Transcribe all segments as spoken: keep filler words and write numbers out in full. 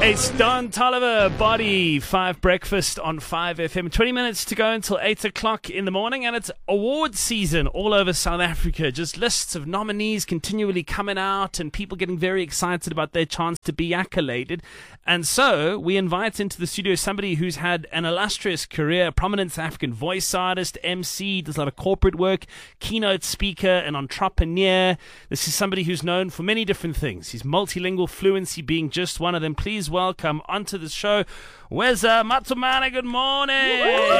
It's Don Tolliver, Body five Breakfast on five F M. twenty minutes to go until eight o'clock in the morning, and it's award season all over South Africa. Just lists of nominees continually coming out and people getting very excited about their chance to be accoladed. And so we invite into the studio somebody who's had an illustrious career, a prominent South African voice artist, M C, does a lot of corporate work, keynote speaker, an entrepreneur. This is somebody who's known for many different things. He's multilingual, fluency being just one of them. Please welcome onto the show, Weza Matumane. Good morning.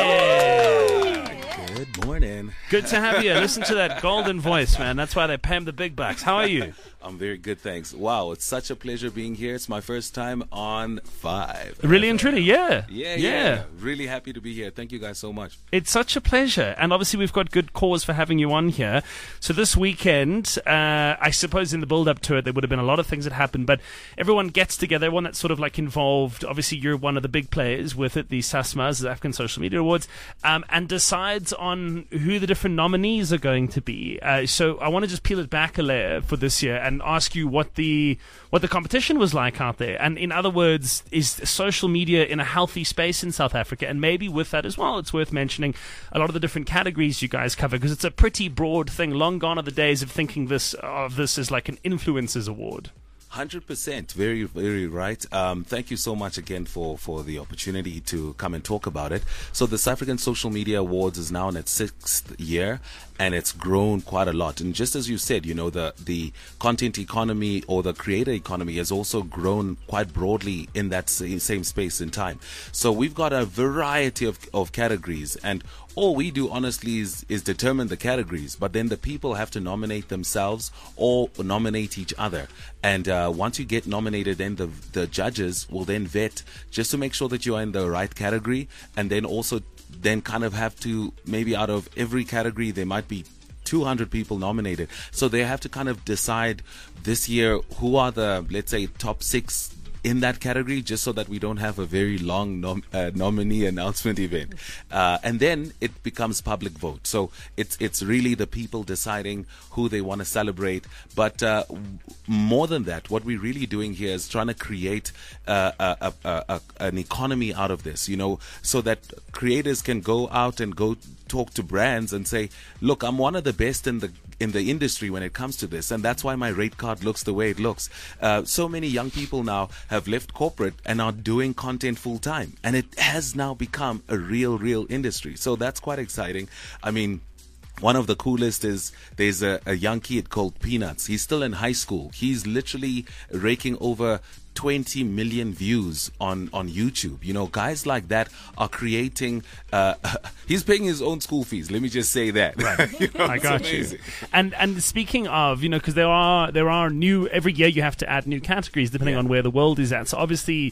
Good morning. Good to have you. Listen to that golden voice, man. That's why they pay him the big bucks. How are you? I'm very good, thanks. Wow, it's such a pleasure being here. It's my first time on Five. Really and truly, yeah. Yeah, yeah. Yeah. Really happy to be here. Thank you guys so much. It's such a pleasure. And obviously we've got good cause for having you on here. So this weekend, uh, I suppose in the build-up to it, there would have been a lot of things that happened, but everyone gets together, everyone that's sort of like involved. Obviously you're one of the big players with it, the SASMAs, the African Social Media Awards, um, and decides on who the different nominees are going to be. Uh, so I want to just peel it back a layer for this year and ask you what the what the competition was like out there. And in other words, is social media in a healthy space in South Africa? And maybe with that as well, it's worth mentioning a lot of the different categories you guys cover, because it's a pretty broad thing. Long gone are the days of thinking this of this as like an influencers award. one hundred percent. Very, very right. Um, thank you so much again for, for the opportunity to come and talk about it. So the South African Social Media Awards is now in its sixth year, and it's grown quite a lot. And just as you said, you know, the, the content economy or the creator economy has also grown quite broadly in that same, same space and time. So we've got a variety of, of categories, and all we do honestly is, is determine the categories, but then the people have to nominate themselves or nominate each other. And uh, once you get nominated, then the, the judges will then vet just to make sure that you are in the right category, and then also then kind of have to, maybe out of every category there might be two hundred people nominated. So they have to kind of decide this year who are the, let's say, top six in that category, just so that we don't have a very long nom- uh, nominee announcement event. Uh, and then it becomes public vote. So it's it's really the people deciding who they want to celebrate. But uh, more than that, what we're really doing here is trying to create uh, a, a, a, an economy out of this, you know, so that creators can go out and go talk to brands and say, look, I'm one of the best in the in the industry when it comes to this, and that's why my rate card looks the way it looks. Uh, so many young people now have left corporate and are doing content full time, and it has now become a real, real industry. So that's quite exciting. I mean, one of the coolest is there's a, a young kid called Peanuts. He's still in high school. He's literally raking over twenty million views on, on YouTube. You know, guys like that are creating, uh, he's paying his own school fees. Let me just say that. Right. You know, I got amazing. you. And and speaking of, you know, because there are there are new, every year you have to add new categories depending Yeah. on where the world is at. So obviously,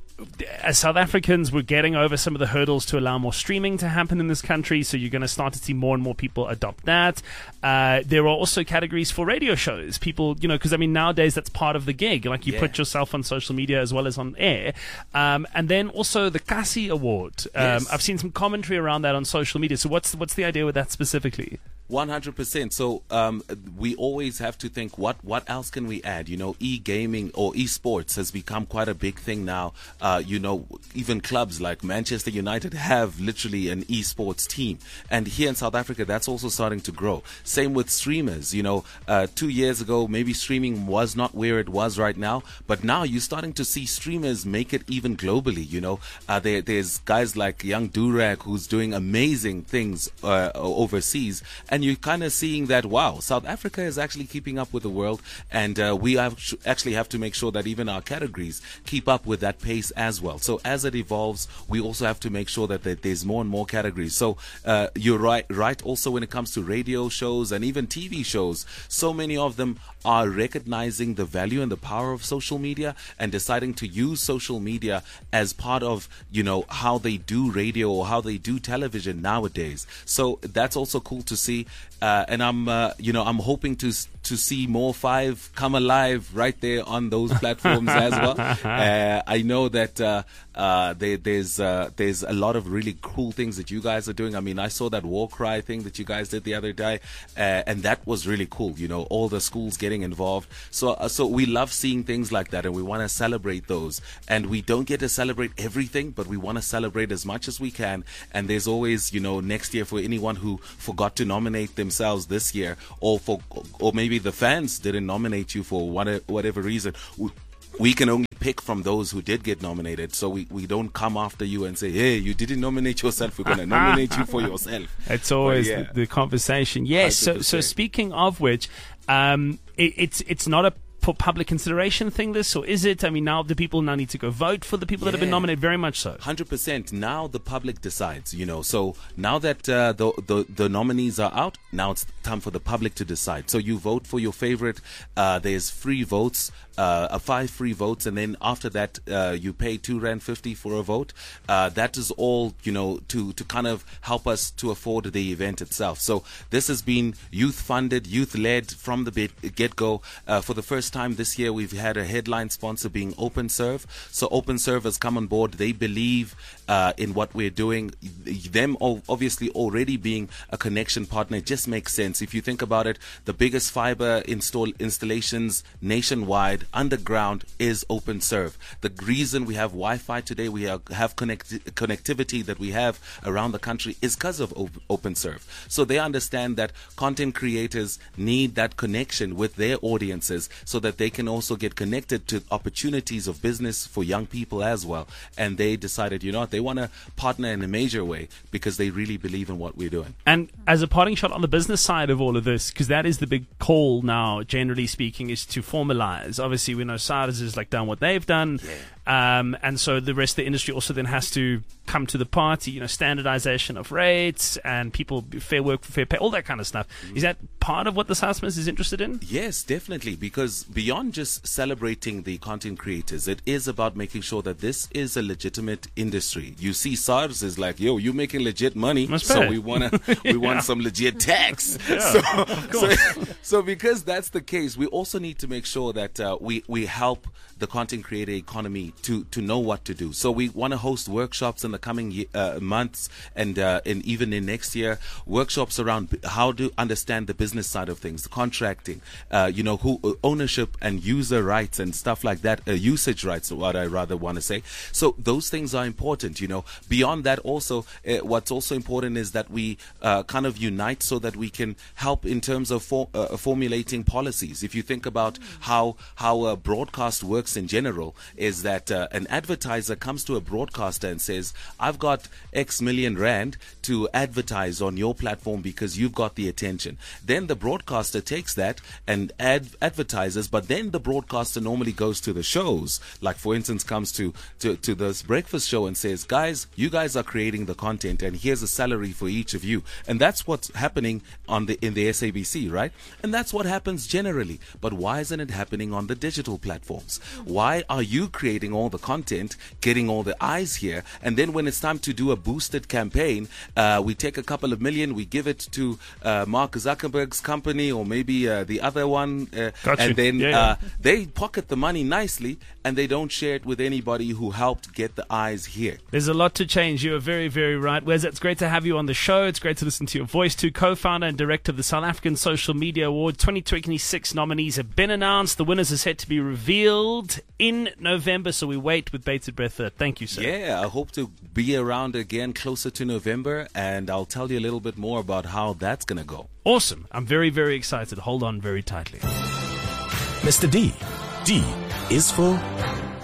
as South Africans, we're getting over some of the hurdles to allow more streaming to happen in this country, so you're going to start to see more and more people adopt that. Uh, there are also categories for radio shows. People, you know, because I mean, nowadays that's part of the gig. Like you Yeah. put yourself on social media as well as on air. Um, and then also the Kasi Award. Um, Yes. I've seen some commentary around that on social media. So what's what's the idea with that specifically? one hundred percent. So um, we always have to think, what what else can we add? You know, e-gaming or e-sports has become quite a big thing now. Uh, you know, even clubs like Manchester United have literally an e-sports team. And here in South Africa, that's also starting to grow. Same with streamers. You know, uh, two years ago, maybe streaming was not where it was right now. But now you're starting to see streamers make it even globally. You know, uh, there, there's guys like Young Durag who's doing amazing things uh, overseas. And you're kind of seeing that, wow, South Africa is actually keeping up with the world, and uh, we have sh- actually have to make sure that even our categories keep up with that pace as well. So as it evolves, we also have to make sure that, that there's more and more categories. So uh, you're right, right. Also, when it comes to radio shows and even T V shows, so many of them are recognizing the value and the power of social media and deciding to use social media as part of, you know, how they do radio or how they do television nowadays. So that's also cool to see. happy, uh, and I'm, uh, you know, I'm hoping to to see more Five come alive right there on those platforms as well. Uh, I know that uh, uh, there, there's uh, there's a lot of really cool things that you guys are doing. I mean, I saw that War Cry thing that you guys did the other day, uh, and that was really cool. You know, all the schools getting involved. So uh, so we love seeing things like that, and we want to celebrate those. And we don't get to celebrate everything, but we want to celebrate as much as we can. And there's always, you know, next year for anyone who forgot to nominate themselves this year, or for or maybe the fans didn't nominate you for whatever reason, we can only pick from those who did get nominated. So we, we don't come after you and say, hey, you didn't nominate yourself, we're going to nominate you for yourself. It's always yeah. the, the conversation. Yes. So, so speaking of which, um, it, it's it's not a for public consideration thing, this, or is it? I mean, now the people now need to go vote for the people yeah. that have been nominated. Very much so. one hundred percent. Now the public decides, you know. So now that uh, the, the the nominees are out, now it's time for the public to decide. So you vote for your favorite. Uh, there's free votes, uh, uh, five free votes, and then after that, uh, you pay two rand fifty for a vote. Uh, that is all, you know, to to kind of help us to afford the event itself. So this has been youth funded, youth led from the get go. Uh, for the first time this year, we've had a headline sponsor being OpenServe. So OpenServe has come on board. They believe uh, in what we're doing. Them obviously already being a connection partner, it just makes sense. If you think about it, the biggest fiber install installations nationwide underground is OpenServe. The reason we have Wi-Fi today, we have, have connect connectivity that we have around the country is because of op OpenServe. So they understand that content creators need that connection with their audiences so that they can also get connected to opportunities of business for young people as well. And they decided, you know what, they want to partner in a major way because they really believe in what we're doing. And as a parting shot on the business side of all of this, because that is the big call now, generally speaking, is to formalize. Obviously, we know SARS has like done what they've done. Yeah. Um, and so the rest of the industry also then has to come to the party, you know, standardization of rates and people, fair work for fair pay, all that kind of stuff. Mm. Is that part of what the Southmans is interested in? Yes, definitely, because beyond just celebrating the content creators, it is about making sure that this is a legitimate industry. You see, SARS is like, yo, you're making legit money, Must so pay. we want to we yeah. want some legit tax. Yeah, so, of course. so, so because that's the case, we also need to make sure that uh, we, we help the content creator economy to, to know what to do. So we want to host workshops in the coming uh, months and uh, and even in next year, workshops around how to understand the business side of things, the contracting, uh, you know, who uh, ownership and user rights and stuff like that, uh, usage rights, what I rather want to say. So those things are important, you know. Beyond that, also, uh, what's also important is that we uh, kind of unite so that we can help in terms of for, uh, formulating policies. If you think about how how a broadcast works in general, is that uh, an advertiser comes to a broadcaster and says, I've got X million rand to advertise on your platform because you've got the attention. Then the broadcaster takes that and ad advertises, but then the broadcaster normally goes to the shows, like for instance comes to, to, to this breakfast show and says, guys, you guys are creating the content and here's a salary for each of you. And that's what's happening on the in the S A B C, right? And that's what happens generally. But why isn't it happening on the digital platforms? Why are you creating all the content, getting all the eyes here, and then when it's time to do a boosted campaign, uh, we take a couple of million, we give it to uh, Mark Zuckerberg's company or maybe uh, the other one, uh, and then yeah, yeah. Uh, they pocket the money nicely and they don't share it with anybody who helped get the eyes here. There's a lot to change. You are very, very right. Wes, it's great to have you on the show. It's great to listen to your voice too. Co-founder and director of the South African Social Media Award. twenty twenty-six nominees have been announced. The winners are set to be revealed in November, so we wait with bated breath. Thank you, sir. Yeah, I hope to be around again closer to November, and I'll tell you a little bit more about how that's going to go. Awesome. I'm very, very excited. Hold on very tightly. Mister D. D is for